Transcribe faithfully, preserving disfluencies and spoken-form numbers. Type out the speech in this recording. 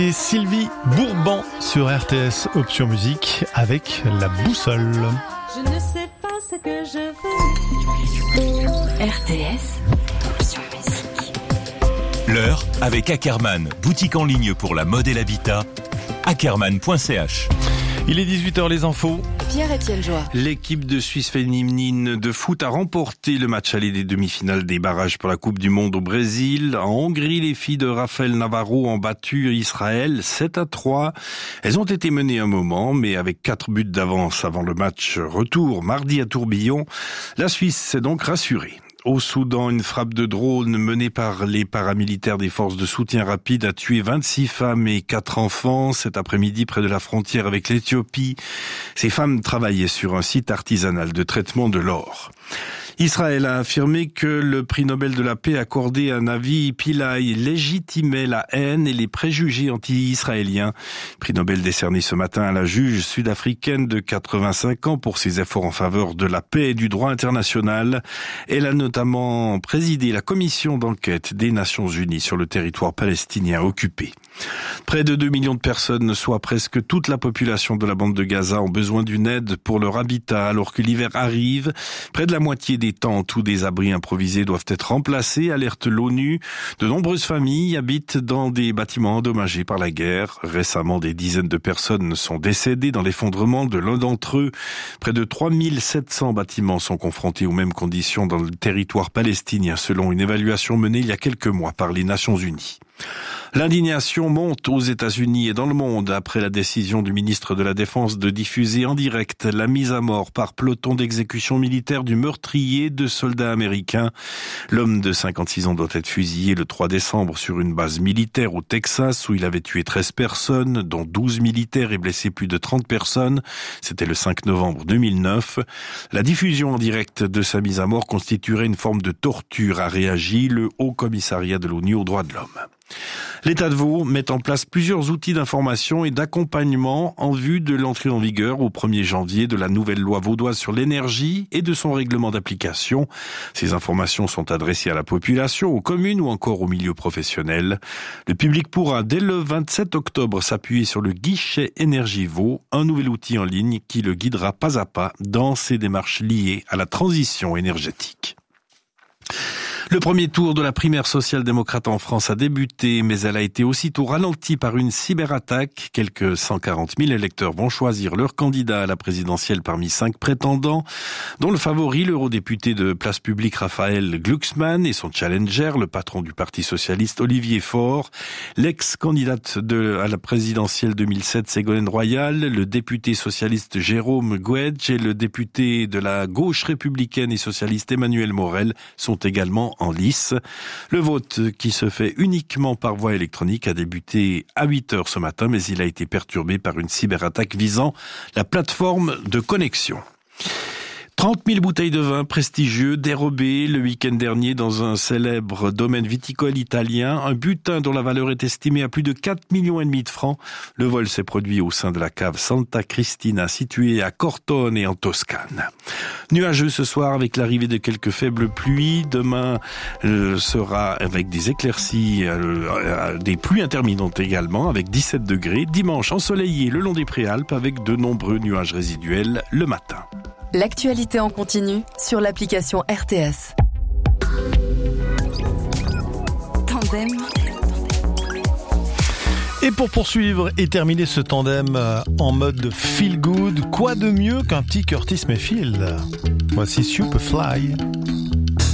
Et Sylvie Bourban sur R T S Option Musique avec La Boussole. Je ne sais pas ce que je veux. R T S Option Musique. L'heure avec Ackerman, boutique en ligne pour la mode et l'habitat. ackerman point c h. Il est dix-huit heures, les infos. Pierre-Étienne Joie. L'équipe de Suisse féminine de foot a remporté le match aller des demi-finales des barrages pour la Coupe du Monde au Brésil. En Hongrie, les filles de Rafael Navarro ont battu Israël sept à trois. Elles ont été menées un moment, mais avec quatre buts d'avance avant le match retour mardi à Tourbillon, la Suisse s'est donc rassurée. Au Soudan, une frappe de drone menée par les paramilitaires des forces de soutien rapide a tué vingt-six femmes et quatre enfants cet après-midi près de la frontière avec l'Éthiopie. Ces femmes travaillaient sur un site artisanal de traitement de l'or. Israël a affirmé que le prix Nobel de la paix accordé à Navi Pillay légitimait la haine et les préjugés anti-israéliens. Prix Nobel décerné ce matin à la juge sud-africaine de quatre-vingt-cinq ans pour ses efforts en faveur de la paix et du droit international. Elle a notamment présidé la commission d'enquête des Nations Unies sur le territoire palestinien occupé. Près de deux millions de personnes, soit presque toute la population de la bande de Gaza, ont besoin d'une aide pour leur habitat alors que l'hiver arrive. Près de la moitié des tentes ou des abris improvisés doivent être remplacés, alerte l'ONU. De nombreuses familles habitent dans des bâtiments endommagés par la guerre. Récemment, des dizaines de personnes sont décédées dans l'effondrement de l'un d'entre eux. Près de trois mille sept cents bâtiments sont confrontés aux mêmes conditions dans le territoire palestinien, selon une évaluation menée il y a quelques mois par les Nations Unies. L'indignation monte aux États-Unis et dans le monde après la décision du ministre de la Défense de diffuser en direct la mise à mort par peloton d'exécution militaire du meurtrier de soldats américains. L'homme de cinquante-six ans doit être fusillé le trois décembre sur une base militaire au Texas où il avait tué treize personnes, dont douze militaires et blessé plus de trente personnes. C'était le cinq novembre deux mille neuf. La diffusion en direct de sa mise à mort constituerait une forme de torture, a réagi le Haut Commissariat de l'ONU aux droits de l'homme. L'État de Vaud met en place plusieurs outils d'information et d'accompagnement en vue de l'entrée en vigueur au premier janvier de la nouvelle loi vaudoise sur l'énergie et de son règlement d'application. Ces informations sont adressées à la population, aux communes ou encore aux milieux professionnels. Le public pourra dès le vingt-sept octobre s'appuyer sur le guichet Énergie Vaud, un nouvel outil en ligne qui le guidera pas à pas dans ses démarches liées à la transition énergétique. Le premier tour de la primaire social-démocrate en France a débuté, mais elle a été aussitôt ralentie par une cyberattaque. Quelques cent quarante mille électeurs vont choisir leur candidat à la présidentielle parmi cinq prétendants, dont le favori, l'eurodéputé de Place Publique Raphaël Glucksmann, et son challenger, le patron du Parti socialiste Olivier Faure, l'ex-candidate de, à la présidentielle deux mille sept Ségolène Royal, le député socialiste Jérôme Guedj et le député de la gauche républicaine et socialiste Emmanuel Morel sont également en lice. Le vote, qui se fait uniquement par voie électronique, a débuté à huit heures ce matin, mais il a été perturbé par une cyberattaque visant la plateforme de connexion. trente mille bouteilles de vin prestigieux dérobées le week-end dernier dans un célèbre domaine viticole italien, un butin dont la valeur est estimée à plus de quatre virgule cinq millions de francs. Le vol s'est produit au sein de la cave Santa Cristina située à Cortone et en Toscane. Nuageux ce soir avec l'arrivée de quelques faibles pluies. Demain euh, sera avec des éclaircies, euh, des pluies intermittentes également avec dix-sept degrés. Dimanche ensoleillé le long des Préalpes avec de nombreux nuages résiduels le matin. L'actualité en continu sur l'application R T S. Tandem. Et pour poursuivre et terminer ce tandem en mode feel good, quoi de mieux qu'un petit Curtis Mayfield ? Voici Superfly.